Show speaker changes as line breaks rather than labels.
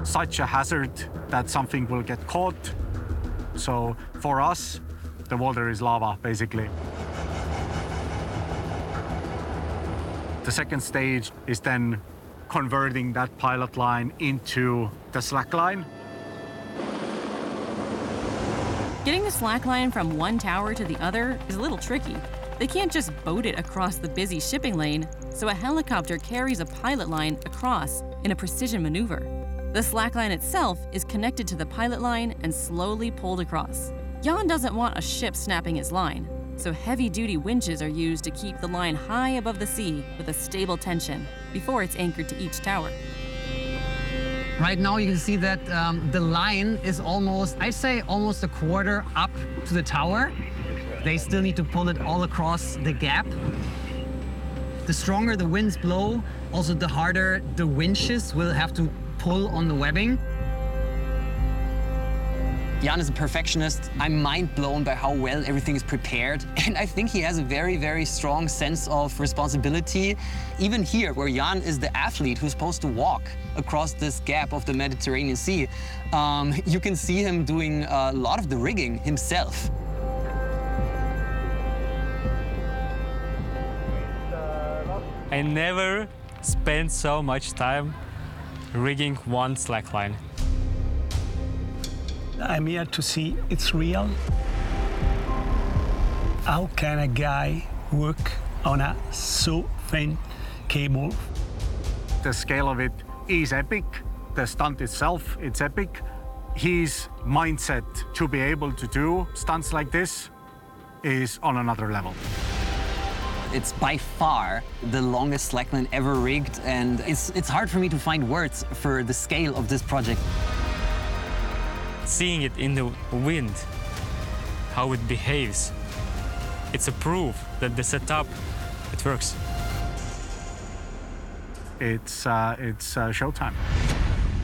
such a hazard that something will get caught. So for us, the water is lava, basically. The second stage is then converting that pilot line into the slack line.
Getting the slack line from one tower to the other is a little tricky. They can't just boat it across the busy shipping lane, so a helicopter carries a pilot line across in a precision maneuver. The slack line itself is connected to the pilot line and slowly pulled across. Jan doesn't want a ship snapping his line, so heavy-duty winches are used to keep the line high above the sea with a stable tension before it's anchored to each tower.
Right now you can see that the line is almost, I'd say almost a quarter up to the tower. They still need to pull it all across the gap. The stronger the winds blow, also the harder the winches will have to pull on the webbing.
Jan is a perfectionist. I'm mind blown by how well everything is prepared. And I think he has a very, very strong sense of responsibility. Even here, where Jan is the athlete who's supposed to walk across this gap of the Mediterranean Sea, you can see him doing a lot of the rigging himself.
I never spent so much time rigging one slackline.
I'm here to see it's real. How can a guy work on a so thin cable?
The scale of it is epic. The stunt itself, it's epic. His mindset to be able to do stunts like this is on another level.
It's by far the longest slackline ever rigged, and it's hard for me to find words for the scale of this project.
Seeing it in the wind, how it behaves, it's a proof that the setup, it works.
It's showtime.